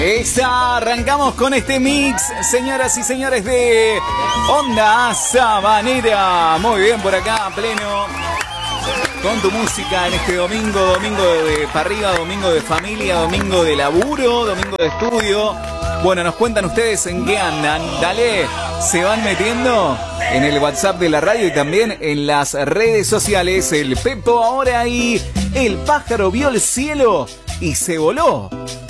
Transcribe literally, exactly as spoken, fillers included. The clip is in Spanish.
Esa, arrancamos con este mix, señoras y señores de Onda Sabanera. Muy bien, por acá, a pleno, con tu música en este domingo, domingo de para arriba, domingo de familia, domingo de laburo, domingo de estudio. Bueno, nos cuentan ustedes en qué andan. Dale, se van metiendo en el WhatsApp de la radio y también en las redes sociales. El Pepo ahora ahí, el pájaro vio el cielo y se voló.